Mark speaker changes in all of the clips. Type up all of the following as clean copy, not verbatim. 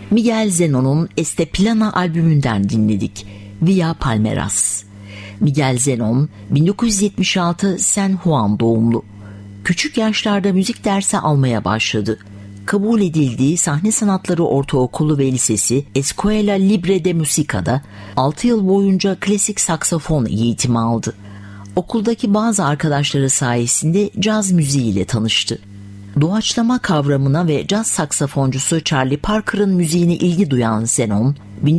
Speaker 1: Miguel Zenon'un Este Plana albümünden dinledik. Via Palmeras. Miguel Zenon 1976 San Juan doğumlu. Küçük yaşlarda müzik dersi almaya başladı. Kabul edildiği Sahne Sanatları Ortaokulu ve Lisesi Escuela Libre de Musica'da 6 yıl boyunca klasik saksafon eğitimi aldı. Okuldaki bazı arkadaşları sayesinde caz müziğiyle tanıştı. Doğaçlama kavramına ve caz saksafoncusu Charlie Parker'ın müziğine ilgi duyan Zenon,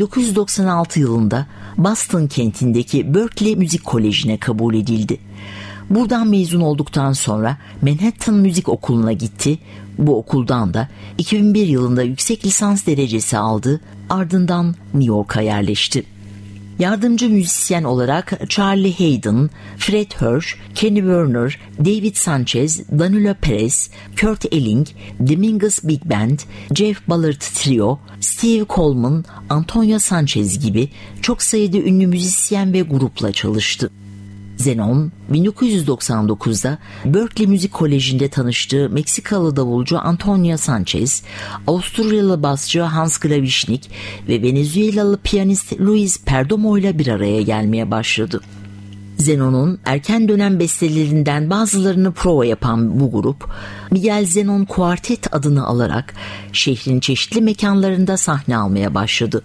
Speaker 1: 1996 yılında Boston kentindeki Berklee Müzik Koleji'ne kabul edildi. Buradan mezun olduktan sonra Manhattan Müzik Okulu'na gitti. Bu okuldan da 2001 yılında yüksek lisans derecesi aldı. Ardından New York'a yerleşti. Yardımcı müzisyen olarak Charlie Haydn, Fred Hirsch, Kenny Werner, David Sanchez, Danilo Perez, Kurt Elling, Dominguez Big Band, Jeff Ballard Trio, Steve Coleman, Antonio Sanchez gibi çok sayıda ünlü müzisyen ve grupla çalıştı. Zenon, 1999'da Berklee Müzik Koleji'nde tanıştığı Meksikalı davulcu Antonio Sanchez, Avusturyalı basçı Hans Glavishnik ve Venezuelalı piyanist Luis Perdomo ile bir araya gelmeye başladı. Zenon'un erken dönem bestelerinden bazılarını prova yapan bu grup, Miguel Zenon Kuartet adını alarak şehrin çeşitli mekanlarında sahne almaya başladı.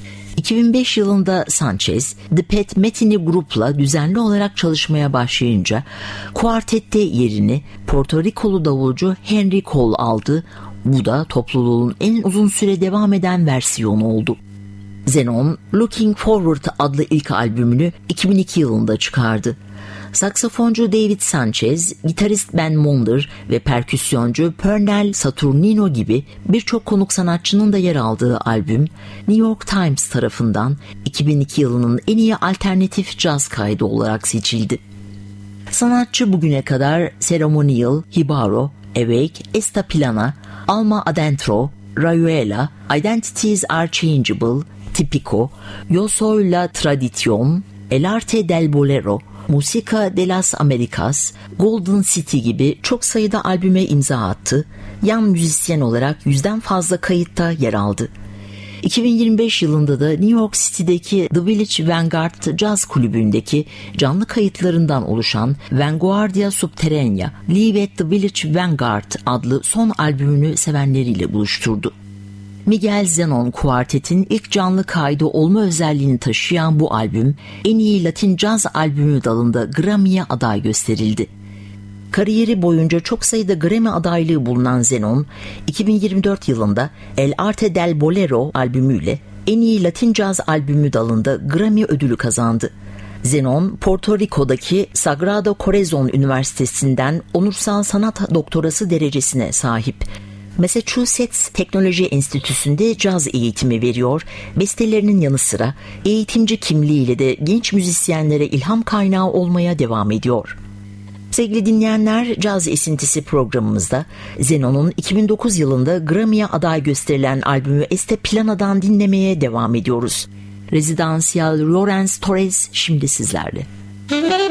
Speaker 1: 2005 yılında Sanchez, The Pat Metheny Group'la düzenli olarak çalışmaya başlayınca kuartette yerini Porto Rikolu davulcu Henry Cole aldı. Bu da topluluğun en uzun süre devam eden versiyonu oldu. Zenon, Looking Forward adlı ilk albümünü 2002 yılında çıkardı. Saksafoncu David Sanchez, gitarist Ben Monder ve perküsyoncu Pernell Saturnino gibi birçok konuk sanatçının da yer aldığı albüm, New York Times tarafından 2002 yılının en iyi alternatif caz kaydı olarak seçildi. Sanatçı bugüne kadar Ceremonial, Hibaro, Awake, Esta Plana, Alma Adentro, Rayuela, Identities Are Changeable, Tipico, Yo Soy La Tradición, El Arte del Bolero, Música de las Americas, Golden City gibi çok sayıda albüme imza attı. Yan müzisyen olarak 100'den fazla kayıtta yer aldı. 2025 yılında da New York City'deki The Village Vanguard Jazz Kulübü'ndeki canlı kayıtlarından oluşan Vanguardia Subterranea, Live at the Village Vanguard adlı son albümünü sevenleriyle buluşturdu. Miguel Zenon Kuartet'in ilk canlı kaydı olma özelliğini taşıyan bu albüm, en iyi Latin caz albümü dalında Grammy'ye aday gösterildi. Kariyeri boyunca çok sayıda Grammy adaylığı bulunan Zenon, 2024 yılında El Arte del Bolero albümüyle en iyi Latin caz albümü dalında Grammy ödülü kazandı. Zenon, Porto Rico'daki Sagrado Corazon Üniversitesi'nden onursal sanat doktorası derecesine sahip. Massachusetts Teknoloji Enstitüsü'nde caz eğitimi veriyor, bestelerinin yanı sıra eğitimci kimliğiyle de genç müzisyenlere ilham kaynağı olmaya devam ediyor. Sevgili dinleyenler, Caz Esintisi programımızda Zenon'un 2009 yılında Grammy'ye aday gösterilen albümü Este Plana'dan dinlemeye devam ediyoruz. Residencial Lawrence Torres şimdi sizlerle.